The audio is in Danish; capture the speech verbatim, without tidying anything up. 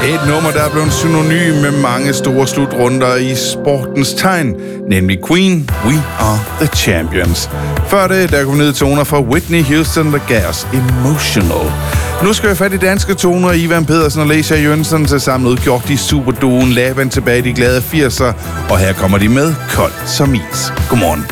Et nummer, der er blevet synonym med mange store slutrunder i sportens tegn, nemlig Queen, We Are The Champions. Før det, der kom ned toner fra Whitney Houston, der gav os Emotional. Nu skal vi fat i danske toner. Ivan Pedersen og Lecia Jønsson til sammen udgjort de superduoen Laban tilbage i de glade firser, og her kommer de med Kold som is. Godmorgen.